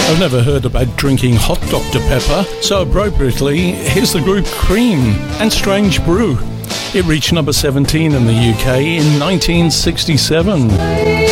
I've never heard about drinking hot Dr. Pepper, so appropriately, here's the group Cream and Strange Brew. It reached number 17 in the UK in 1967.